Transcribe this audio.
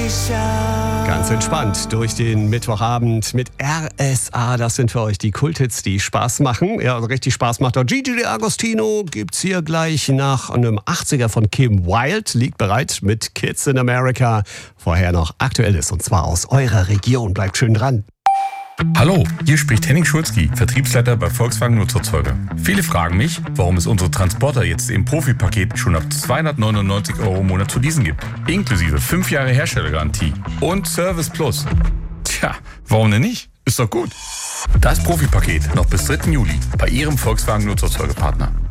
Ganz entspannt durch den Mittwochabend mit RSA. Das sind für euch die Kulthits, die Spaß machen. Ja, also richtig Spaß macht auch Gigi D'Agostino. Gibt's hier gleich nach einem 80er von Kim Wilde. Liegt bereit mit Kids in America. Vorher noch Aktuelles und zwar aus eurer Region. Bleibt schön dran. Hallo, hier spricht Henning Schulzki, Vertriebsleiter bei Volkswagen Nutzerzeuger. Viele fragen mich, warum es unsere Transporter jetzt im Profipaket schon ab 299 € im Monat zu leasen gibt. Inklusive 5 Jahre Herstellergarantie und Service Plus. Tja, warum denn nicht? Ist doch gut. Das Profipaket noch bis 3. Juli bei Ihrem Volkswagen Nutzerzeugerpartner.